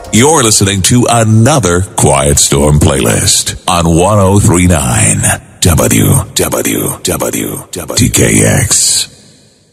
You're listening to another Quiet Storm playlist on 1039 TKX.